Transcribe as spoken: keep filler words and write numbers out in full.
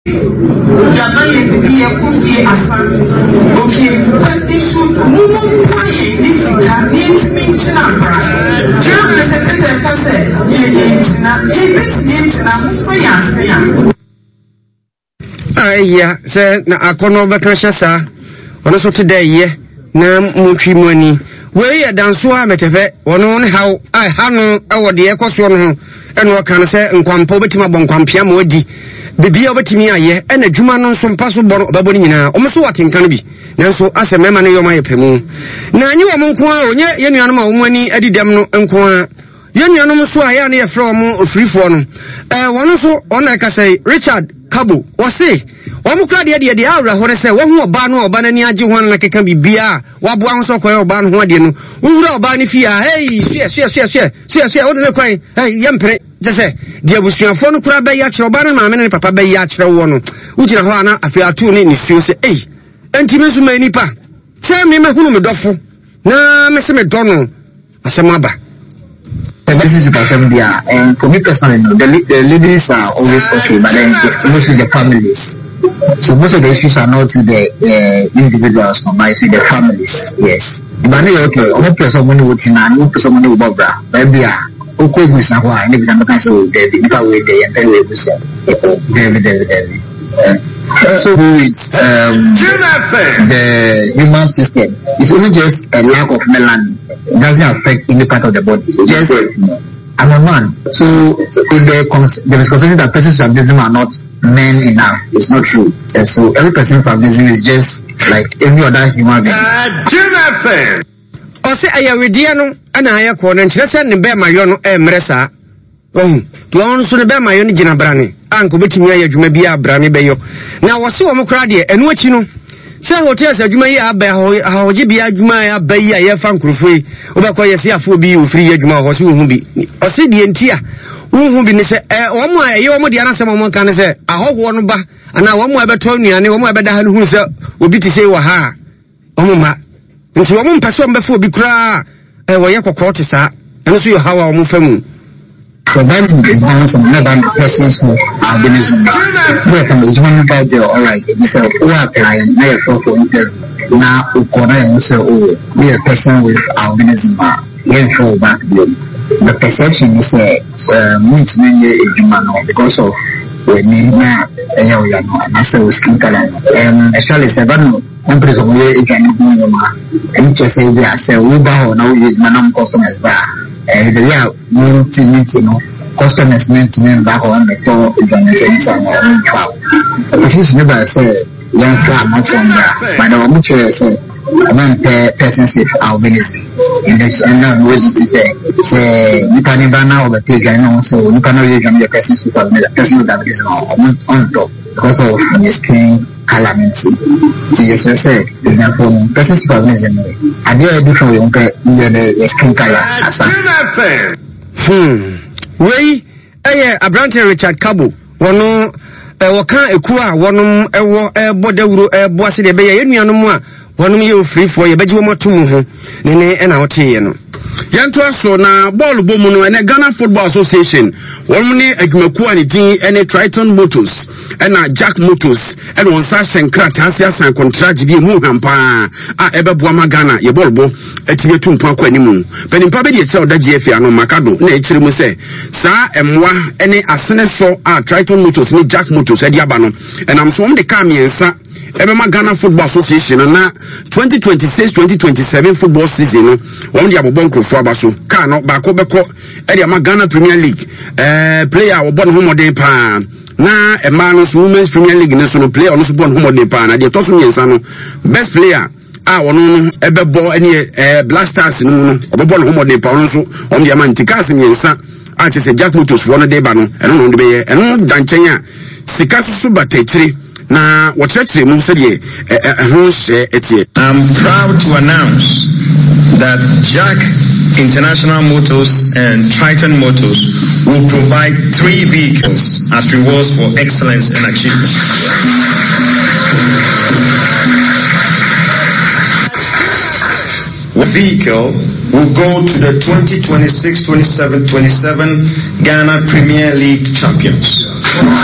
Yamaye biye kuye asa. Okay, but this should move quiet. This is a need china bra. Jerry Secretary Kase, ye ye china, ye bit ye china, so ya say. Aya, say na akono beka shasa. Ono so today ye na mutwi mani. We ye danso a metefe, ono ne haw, ai hanu awo de ekoso no ho. Eno kan say nkwampo betima bonkwampia ma odi. Bibia obetimi aye ena dwuma no nso mpa so boro obabo nyina omso watenka no bi nanso ase mema ne yoma yepemu na anyi wo nko a onye yenuanom a omani adidam no nko a yenuanom so a ya ne yefre omo ofrifo no eh wono so ona ka say Richard Kabo wose omo kra de de de awra ho ne say wo hu oba no oba na ni age ho na keka bibia waboa ho so koyo oba no ho ade no wura oba ne fia hey fia fia fia fia fia fia wo de kwan hey yempre jese de abusuafo no kura be ya kire oba no maame ne papa be ya kire wo no ugina ho ana afi atu ne ni suo se eh entimi so mani pa tem ne mahunu me dofo na me se me do no asema ba. This is about India, and for me personally, the, the ladies are always okay, but then it's mostly the families. So most of the issues are not with the uh, individuals, but it's with the families. Yes. But anyway, okay, I'm person money with Tina, I'm person money with Barbara. Maybe I, okay, we say why? Maybe I'm not so David. If I wait there, and tell you we say David, David, David. So it's um the human system. It's only just a lack of melanin. It doesn't affect any part of the body. Just I'm a man. So if the the misconception that persons with albinism are not men enough, it's not true. And so every person with albinism is just like any other human being. O se ayawedia no ana ayakọ na nkyerese ne be mayo no emresa. Oh, to on so ne be mayo no gina brane. Anko betimi ayadwuma bi abrane beyo. Na wo se wo mokra de enu achi no. Se hotels adwuma yi aba ahoje bi adwuma ya ba yi aye fa nkrofoi obekọ yesi afọ bi ofiri adwuma ho se hu bi o se de ntia hu bi ne se eh wo mo aye wo mo de anasem mo kan ne se ahoho no ba ana wo mo abeto nuane wo mo abeda ha no hu se obi ti se wa ha o mo ma nti wo mo mpese wo mbefo obi kura eh wo ye kokọ te sa eno so yo hawa wo mo famu. So that is one from another persons who are albinism. We can be one about there, all right. You say, "Oh, I'm applying." Now you're for interview. Now, you corner and say, "Oh, we are a person with albinism." We're for back there. The perception is a means many human because of when you know, you know, and I say we skin color. Um, actually, seven. One person we are going to do more. And just say we are say we bow now we manam customers bar. And the year multi meeting, you know, customers maintenance back on the top organization and own trial. If you never say young trial much on that, but our mutual say one persons with albinism. In this and now we say say you can never now overtake and also you cannot use the persons with albinism person with albinism on top because of the skin calamity. So you say the from persons with albinism I did do for you the skin color. Hmm. We eh Abrante Richard Kabo wono eh woka ekua wonom ewo ebo dawuro ebo ase de be ye nuanom a wonom ye ofree for ye beji wo motum ho ne ne e na wote ye no yanto aso na ball bomu no ene Ghana Football Association won ne adwumaku ani din ene Triton Motors ena Jack Motors ene won sa shenkra tansi asan contract bi mu hampa a ebeboa ma Ghana ye ball bo etibe tumpa kwa animu penimpa be de che oda G F A no makado na ekire mu se sa emwa ene asene so a Triton Motors ni Jack Motors edi aba no enam so om de ka miensa Ebema Ghana Football Association na twenty twenty-six twenty twenty-seven football season no won dia bobon krofo abaso ka no ba ko beko e dia ma Ghana Premier League eh player wo bon homodin pa na e ma no Women's Premier League ne so no player no so bon homodin pa na dia to so nyensa no best player a wono no ebebo ene eh Black Stars no no obobon homodin pa no so on dia man tikas nyensa a che se Jack Motors wono de ba no eno no de be ye eno danchen a sika so so batakire na wachachire mu se de ehun hye etie. I'm proud to announce that Jack International Motors and Triton Motors will provide three vehicles as rewards for excellence and achievement. One vehicle will go to the twenty twenty-six twenty-seven twenty-seven Ghana Premier League champions.